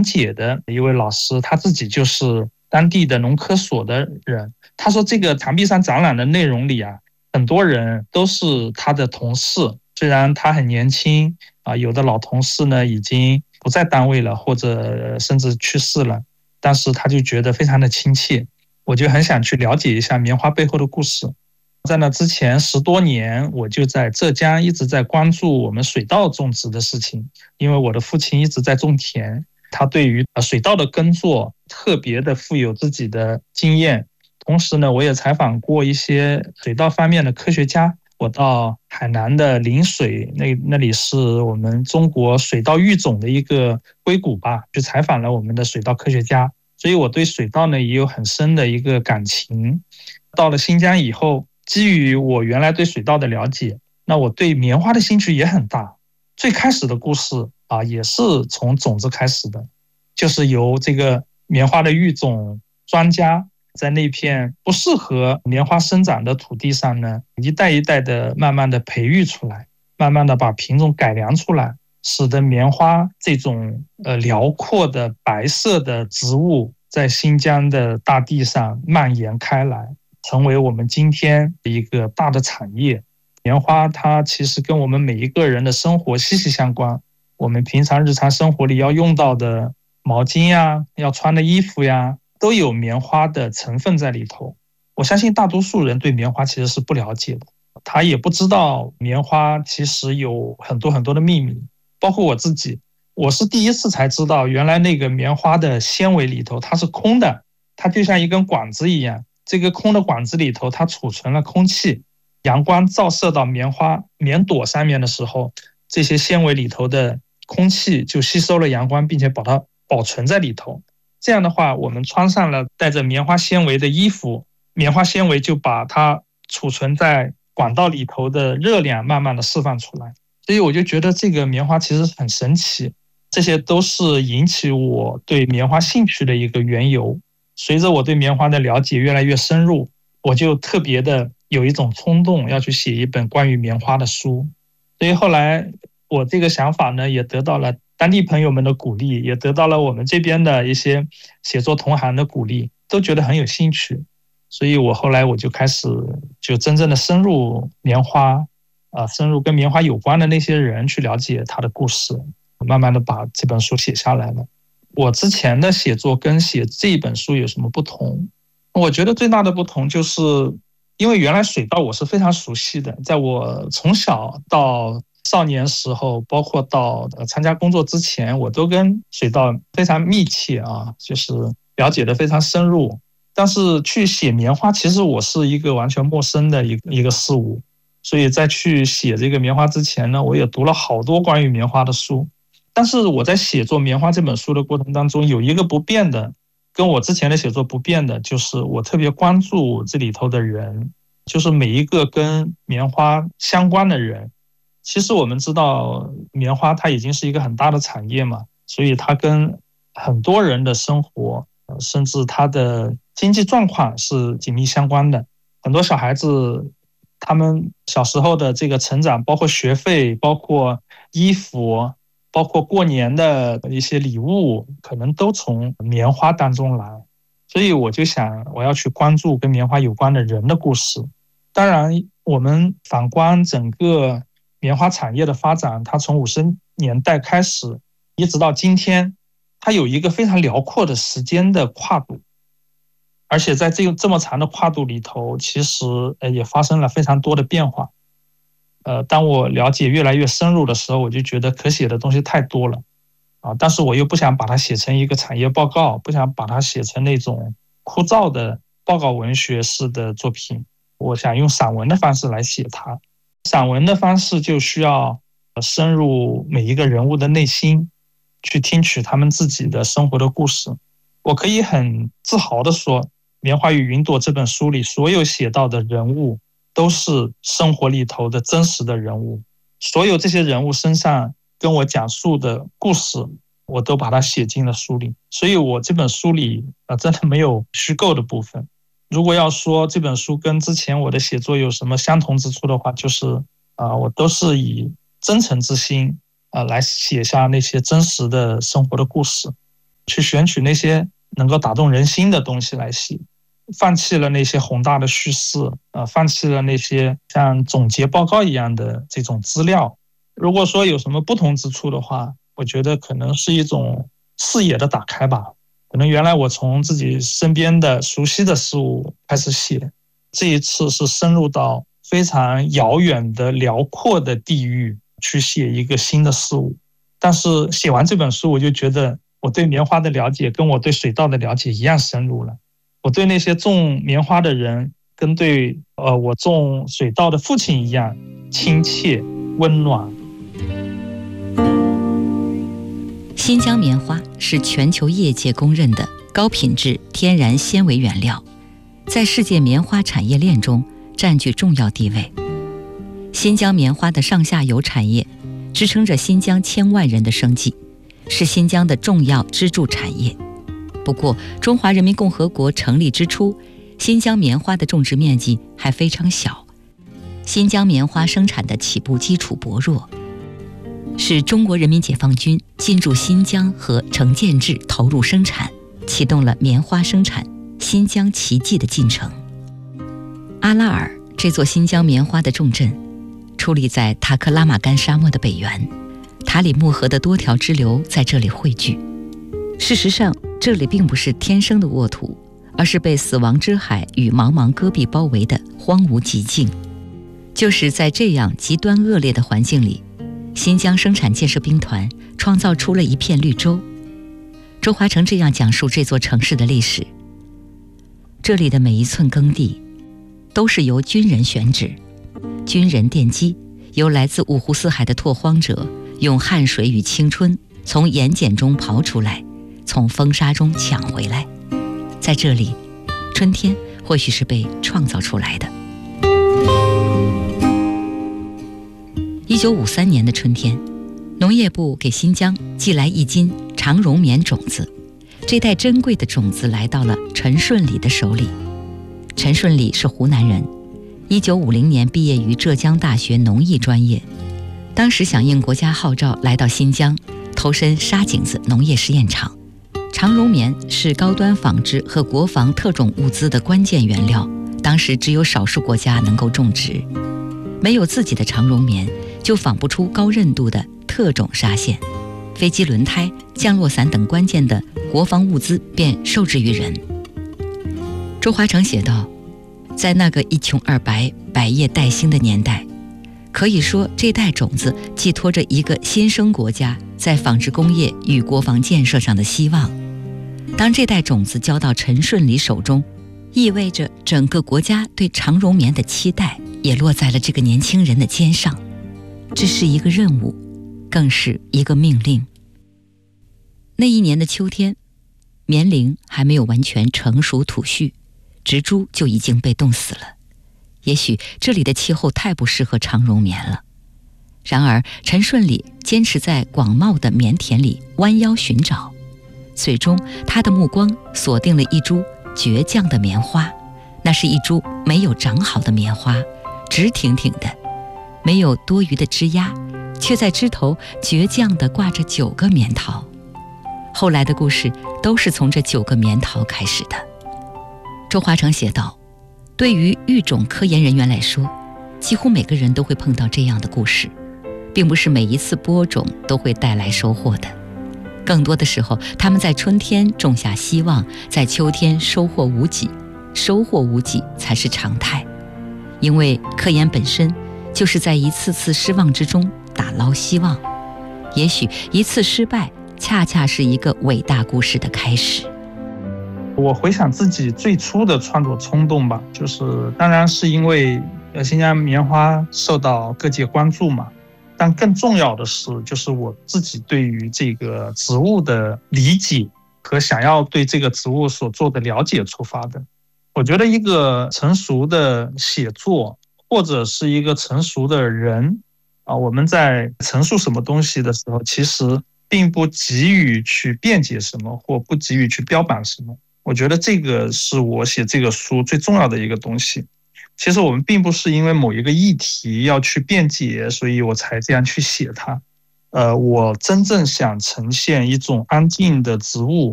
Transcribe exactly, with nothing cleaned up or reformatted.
解的一位老师，他自己就是当地的农科所的人。他说这个墙壁上展览的内容里啊，很多人都是他的同事，虽然他很年轻啊，有的老同事呢已经不在单位了，或者甚至去世了，但是他就觉得非常的亲切。我就很想去了解一下棉花背后的故事。在那之前十多年，我就在浙江一直在关注我们水稻种植的事情，因为我的父亲一直在种田，他对于水稻的耕作特别的富有自己的经验。同时呢，我也采访过一些水稻方面的科学家。我到海南的陵水，那那里是我们中国水稻育种的一个硅谷吧，去采访了我们的水稻科学家。所以我对水稻呢也有很深的一个感情。到了新疆以后，基于我原来对水稻的了解，那我对棉花的兴趣也很大。最开始的故事啊，也是从种子开始的，就是由这个棉花的育种专家在那片不适合棉花生长的土地上呢，一代一代的慢慢的培育出来，慢慢的把品种改良出来，使得棉花这种呃辽阔的白色的植物在新疆的大地上蔓延开来，成为我们今天一个大的产业。棉花它其实跟我们每一个人的生活息息相关，我们平常日常生活里要用到的毛巾呀，要穿的衣服呀，都有棉花的成分在里头。我相信大多数人对棉花其实是不了解的，他也不知道棉花其实有很多很多的秘密。包括我自己，我是第一次才知道，原来那个棉花的纤维里头它是空的，它就像一根管子一样，这个空的管子里头它储存了空气，阳光照射到棉花棉朵上面的时候，这些纤维里头的空气就吸收了阳光，并且把它保存在里头。这样的话，我们穿上了带着棉花纤维的衣服，棉花纤维就把它储存在管道里头的热量慢慢的释放出来。所以我就觉得这个棉花其实很神奇，这些都是引起我对棉花兴趣的一个缘由。随着我对棉花的了解越来越深入，我就特别的有一种冲动要去写一本关于棉花的书。所以后来我这个想法呢，也得到了当地朋友们的鼓励，也得到了我们这边的一些写作同行的鼓励，都觉得很有兴趣。所以我后来我就开始就真正的深入棉花，啊，深入跟棉花有关的那些人去了解他的故事，慢慢的把这本书写下来了。我之前的写作跟写这本书有什么不同？我觉得最大的不同就是，因为原来水稻我是非常熟悉的，在我从小到少年时候，包括到参加工作之前，我都跟水稻非常密切啊，就是了解的非常深入。但是去写棉花，其实我是一个完全陌生的一个一个事物。所以在去写这个棉花之前呢，我也读了好多关于棉花的书。但是我在写作《棉花》这本书的过程当中，有一个不变的，跟我之前的写作不变的，就是我特别关注这里头的人，就是每一个跟棉花相关的人。其实我们知道，棉花它已经是一个很大的产业嘛，所以它跟很多人的生活，甚至他的经济状况是紧密相关的。很多小孩子他们小时候的这个成长，包括学费，包括衣服，包括过年的一些礼物，可能都从棉花当中来。所以我就想，我要去关注跟棉花有关的人的故事。当然，我们反观整个棉花产业的发展，它从五十年代开始，一直到今天，它有一个非常辽阔的时间的跨度。而且在这个这么长的跨度里头，其实也发生了非常多的变化。呃，当我了解越来越深入的时候，我就觉得可写的东西太多了啊！但是我又不想把它写成一个产业报告，不想把它写成那种枯燥的报告文学式的作品。我想用散文的方式来写它。散文的方式就需要深入每一个人物的内心，去听取他们自己的生活的故事。我可以很自豪地说，《棉花与云朵》这本书里所有写到的人物都是生活里头的真实的人物，所有这些人物身上跟我讲述的故事，我都把它写进了书里。所以我这本书里、呃、真的没有虚构的部分。如果要说这本书跟之前我的写作有什么相同之处的话，就是、呃、我都是以真诚之心、呃、来写下那些真实的生活的故事。 去选取那些能够打动人心的东西来写，放弃了那些宏大的叙事，呃，放弃了那些像总结报告一样的这种资料。如果说有什么不同之处的话，我觉得可能是一种视野的打开吧。可能原来我从自己身边的熟悉的事物开始写，这一次是深入到非常遥远的辽阔的地域去写一个新的事物。但是写完这本书，我就觉得我对棉花的了解跟我对水稻的了解一样深入了。我对那些种棉花的人跟对呃我种水稻的父亲一样亲切温暖。 新疆棉花是全球业界公认的高品质天然纤维原料，在世界棉花产业链中占据重要地位。新疆棉花的上下游产业支撑着新疆千万人的生计，是新疆的重要支柱产业。不过，中华人民共和国成立之初，新疆棉花的种植面积还非常小，新疆棉花生产的起步基础薄弱，是中国人民解放军进驻新疆和程建制投入生产，启动了棉花生产新疆奇迹的进程。阿拉尔这座新疆棉花的重镇，矗立在塔克拉玛干沙漠的北缘，塔里木河的多条支流在这里汇聚。事实上，这里并不是天生的沃土，而是被死亡之海与茫茫戈壁包围的荒芜极境。就是在这样极端恶劣的环境里，新疆生产建设兵团创造出了一片绿洲。周华成这样讲述这座城市的历史：这里的每一寸耕地都是由军人选址，军人奠基，由来自五湖四海的拓荒者用汗水与青春从盐碱中刨出来，从风沙中抢回来。在这里，春天或许是被创造出来的。一九五三年的春天，农业部给新疆寄来一斤长绒棉种子，这袋珍贵的种子来到了陈顺礼的手里。陈顺礼是湖南人，一九五零年毕业于浙江大学农艺专业，当时响应国家号召来到新疆，投身沙井子农业实验场。长绒棉是高端纺织和国防特种物资的关键原料，当时只有少数国家能够种植，没有自己的长绒棉，就纺不出高韧度的特种纱线，飞机轮胎、降落伞等关键的国防物资便受制于人。周华成写道，在那个一穷二白、百业待兴的年代，可以说这袋种子寄托着一个新生国家在纺织工业与国防建设上的希望。当这袋种子交到陈顺礼手中，意味着整个国家对长绒棉的期待也落在了这个年轻人的肩上。这是一个任务，更是一个命令。那一年的秋天，棉铃还没有完全成熟吐絮，植株就已经被冻死了。也许这里的气候太不适合长绒棉了。然而陈顺礼坚持在广袤的棉田里弯腰寻找，最终他的目光锁定了一株倔强的棉花。那是一株没有长好的棉花，直挺挺的，没有多余的枝丫，却在枝头倔强地挂着九个棉桃。后来的故事都是从这九个棉桃开始的。周华成写道，对于育种科研人员来说，几乎每个人都会碰到这样的故事，并不是每一次播种都会带来收获的。更多的时候，他们在春天种下希望，在秋天收获无几，收获无几才是常态。因为科研本身就是在一次次失望之中打捞希望，也许一次失败恰恰是一个伟大故事的开始。 我回想自己最初的创作冲动吧，就是当然是因为新疆棉花受到各界关注嘛，但更重要的是，就是我自己对于这个植物的理解和想要对这个植物所做的了解出发的。我觉得一个成熟的写作，或者是一个成熟的人啊，我们在陈述什么东西的时候，其实并不急于去辩解什么，或不急于去标榜什么。我觉得这个是我写这个书最重要的一个东西。其实我们并不是因为某一个议题要去辩解，所以我才这样去写它。呃，我真正想呈现一种安静的植物，